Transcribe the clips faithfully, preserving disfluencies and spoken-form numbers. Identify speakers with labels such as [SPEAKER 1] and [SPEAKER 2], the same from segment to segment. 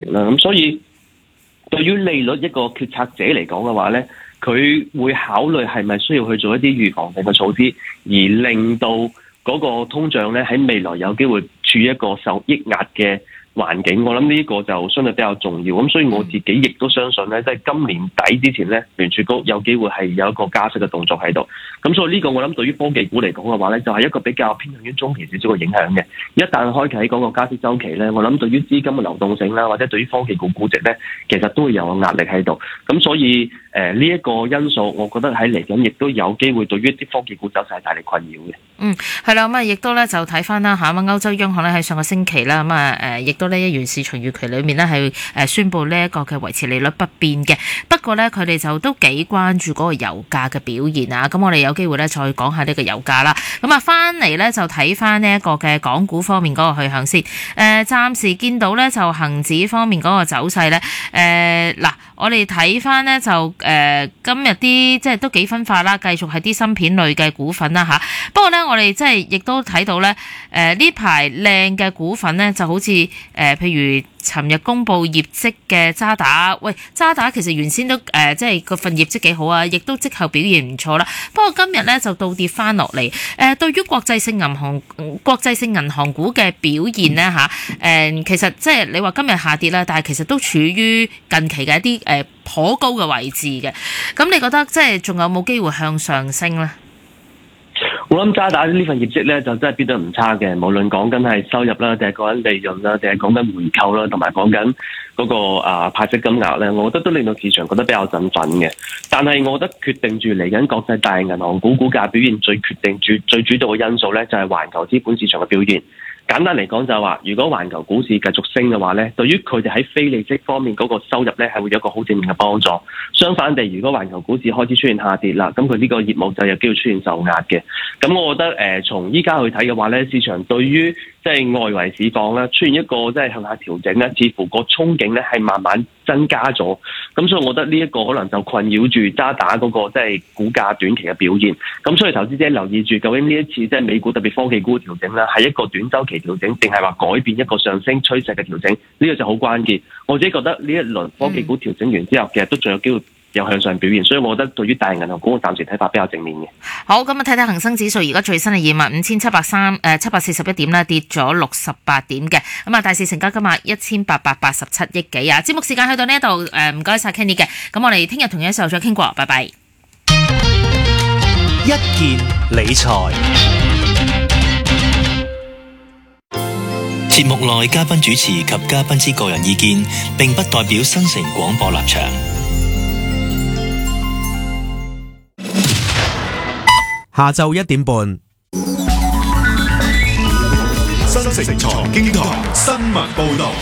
[SPEAKER 1] 啦。咁所以對於利率一個決策者嚟講嘅話咧，佢會考慮係咪需要去做一啲預防性嘅措施，而令到嗰個通脹咧喺未來有機會處於一個受抑壓嘅環境。我諗呢個就相對比較重要。咁所以我自己亦都相信咧，即係今年底之前咧，聯儲局有機會係有一個加息嘅動作喺度。咁所以呢個我諗對於科技股嚟講嘅話咧，就係一個比較偏向於中期少少嘅影響嘅。一旦開啟嗰個加息週期咧，我諗對於資金嘅流動性啦，或者對於科技股估值咧，其實都會有個壓力喺度。咁所以誒呢一個因素，我覺得喺嚟緊亦都有機會對於啲科技股走勢帶嚟困擾嘅。
[SPEAKER 2] 嗯，係啦，咁啊，亦都咧就睇翻啦嚇，咁歐洲央行咧喺上個星期啦，咁啊誒，亦都呢一如市場預期裏面呢係誒宣布呢一個嘅維持利率不變嘅。不過呢，佢哋就都幾關注嗰個油價嘅表現啊。咁我哋有機會咧再講下呢個油價啦。咁啊，翻嚟咧就睇翻呢一個嘅港股方面嗰個去向先。誒、呃，暫時見到咧就恆指方面嗰個走勢咧，誒、呃、嗱，我哋睇翻呢就誒、呃、今日啲即係都幾分化啦，繼續係啲芯片類嘅股份啦嚇。不過呢，我哋即係亦都睇到咧，誒呢排靚嘅股份咧就好似誒、呃、譬如尋日公布業績嘅渣打，喂渣打其實原先都誒、呃、即係個份業績幾好啊，亦都績後表現唔錯啦。不過今日咧就倒跌翻落嚟。誒、呃、對於國際性銀行、國際性銀行股嘅表現咧嚇，誒、呃、其實即係你話今日下跌啦，但係其實都處於近期嘅一啲誒頗高嘅位置嘅。咁你覺得即係仲有冇機會向上升咧？
[SPEAKER 1] 我諗渣打呢份業績咧就真係變得唔差嘅，無論講緊係收入啦，定係講緊利潤啦，定係講緊回購啦，同埋講緊嗰個啊派息金額咧，我覺得都令到市場覺得比較振奮嘅。但係我覺得決定住嚟緊國際大銀行股股價表現最決定住最主導嘅因素咧，就係環球資本市場嘅表現。簡單嚟講就係話，如果環球股市繼續升嘅話咧，對於佢哋喺非利息方面嗰個收入咧係會有一個好正面嘅幫助。相反地，如果環球股市開始出現下跌啦，咁佢呢個業務就有機會出現受壓嘅。咁我覺得誒，從依家去睇嘅話咧，市場對於即係外圍市況咧出現一個即係向下調整咧，似乎個憧憬咧係慢慢增加咗。咁所以我覺得呢一個可能就困擾住渣打嗰個即係股價短期嘅表現。咁所以投資者留意住，究竟呢一次即係美股特別科技股嘅調整咧，係一個短週期調整，定係話改變一個上升趨勢嘅調整？呢個就好關鍵。我自己覺得呢一輪科技股調整完之後，其實都仲有機會有向上表現，所以我覺得對於大銀行股，我暫時睇法比較正面嘅。
[SPEAKER 2] 好，咁啊睇睇恒生指數而家最新係二萬五千七百三誒七百四十一點啦，跌咗六十八點嘅。咁啊，大市成交今日一千八百八十七億幾啊。節目時間去到呢一度，誒唔該晒 Kenny 嘅。咁我哋聽日同一時候再傾過，拜拜。
[SPEAKER 3] 一件理財。
[SPEAKER 4] 節目內嘉賓主持及嘉賓之個人意見，並不代表新城廣播立場。
[SPEAKER 3] 下晝一點半，
[SPEAKER 5] 新城財經台新聞報道。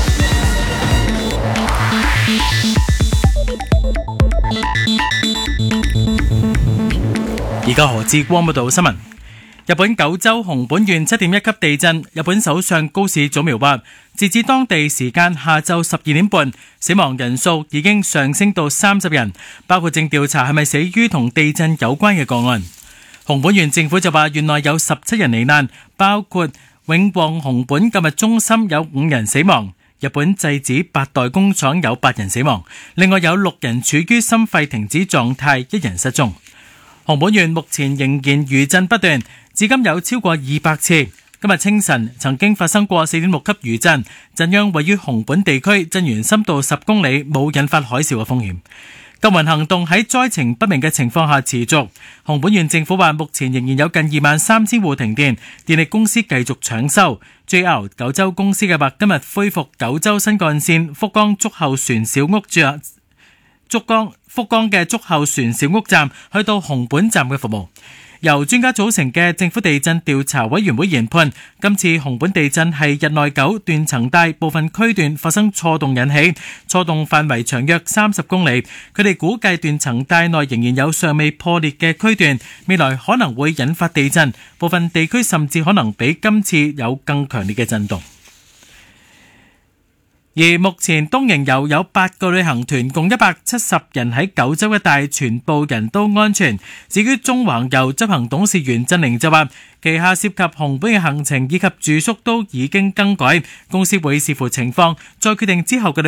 [SPEAKER 6] 而家何志光報道新聞。日本九州熊本縣七點一級地震，日本首相高市早苗話，截至當地時間下晝十二點半，死亡人數已經上升到三十人，包括正調查係咪死於同地震有關嘅個案。熊本縣政府就話，縣內有十七人罹難，包括永旺熊本購物中心有五人死亡，日本製紙八代工廠有八人死亡，另外有六人處於心肺停止狀態，一人失蹤。熊本縣目前仍然餘震不斷，至今有超過二百次。今日清晨曾經發生過四點六級餘震，震央位於熊本地區，震源深度十公里，冇引發海嘯嘅風險。救援行動喺災情不明嘅情況下持續。熊本縣政府話，目前仍然有近二萬三千戶停電，電力公司繼續搶修。J R 九州公司計劃今日恢復九州新幹線福岡竹後船小屋站、竹江福岡嘅竹後船小屋站去到熊本站嘅服務。由專家組成嘅政府地震調查委員會研判，今次熊本地震係日內九斷層帶部分區段發生錯動引起，錯動範圍長約三十公里。佢哋估計斷層帶內仍然有尚未破裂嘅區段，未來可能會引發地震，部分地區甚至可能比今次有更強烈嘅震動。而目前東瀛遊有八個旅行團，共一百七十人喺九州一帶，全部人都安全。至於中橫遊執行董事員振寧就話，旗下涉及熊本嘅行程以及住宿都已經更改，公司會視乎情況再決定之後嘅